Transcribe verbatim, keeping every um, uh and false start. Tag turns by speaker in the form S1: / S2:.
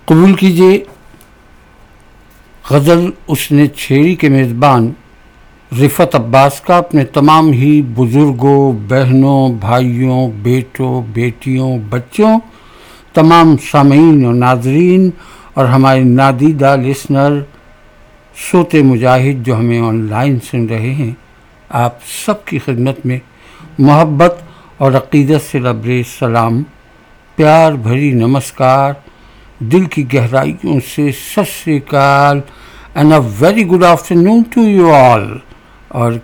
S1: कबूल कीजिए गज़ल उसने छेड़ी के मेज़बान रिफ़त अब्बास का अपने तमाम ही बुज़ुर्गों, बहनों, भाइयों, बेटों, बेटियों, बच्चों, तमाम सामीन और नाज़रीन और हमारे नादीदा लिसनर, सोते मुजाहिद जो हमें ऑनलाइन सुन रहे हैं, आप सबकी खिदमत में मोहब्बत और अक़ीदत से लबरेज़ सलाम, प्यार भरी नमस्कार, दिल की गहराइयों से सत श्री अकाल and a very good afternoon to you all. और